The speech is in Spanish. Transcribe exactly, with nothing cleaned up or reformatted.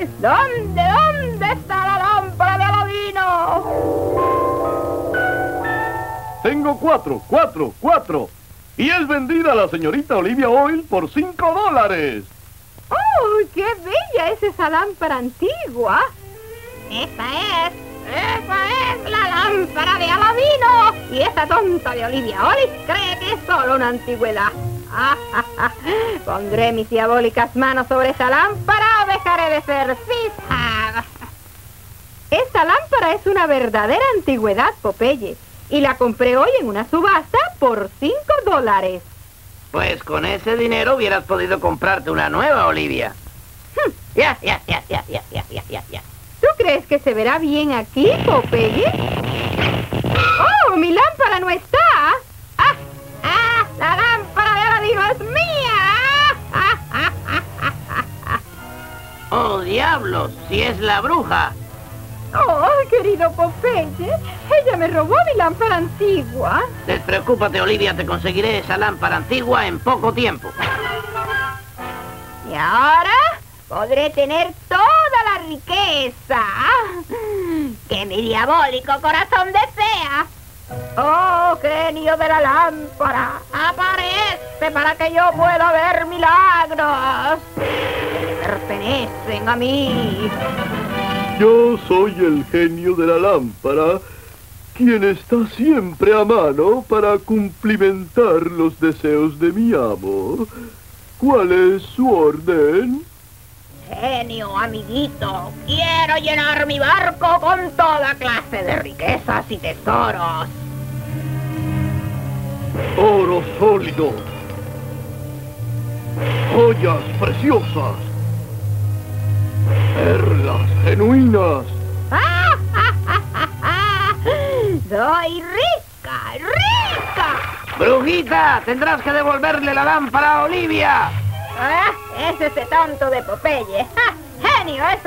¿Dónde, dónde está la lámpara de Aladino? Tengo cuatro, cuatro, cuatro. Y es vendida a la señorita Olivia Oil por cinco dólares. ¡Oh, qué bella es esa lámpara antigua! ¡Esa es! ¡Esa es la lámpara de Aladino! Y esa tonta de Olivia Oil cree que es solo una antigüedad. Ah, ah, ah. Pondré mis diabólicas manos sobre esa lámpara o dejaré de ser Fitzhugh. Esta lámpara es una verdadera antigüedad, Popeye. Y la compré hoy en una subasta por cinco dólares. Pues con ese dinero hubieras podido comprarte una nueva, Olivia. Hmm. Ya, ya, ya, ya, ya, ya, ya, ya, ya. ¿Tú crees que se verá bien aquí, Popeye? ¡Oh, mi lámpara no está! ¡Ah! ¡Ah! ¡La lámpara de Aladino es mía! ¡Ah! ¡Ah! ¡Ah! ¡Ah! ¡Ah! ¡Oh, diablos! ¡Si es la bruja! ¡Oh, querido Popeye! Ella me robó mi lámpara antigua. Despreocúpate, Olivia, te conseguiré esa lámpara antigua en poco tiempo. Y ahora podré tener toda la riqueza que mi diabólico corazón desea. ¡Oh, genio de la lámpara! ¡Aparece para que yo pueda ver milagros que pertenecen a mí! Yo soy el genio de la lámpara, quien está siempre a mano para cumplimentar los deseos de mi amo. ¿Cuál es su orden? Genio, amiguito, quiero llenar mi barco con toda clase de riquezas y tesoros. Oro sólido, joyas preciosas, perlas genuinas. ¡Ah, ah, ah, ah, ah! ¡Soy rica, rica! ¡Brujita! ¡Tendrás que devolverle la lámpara a Olivia! ¡Ah! ¡Es ese tonto de Popeye! ¡Ah! ¡Genio! ¡Eso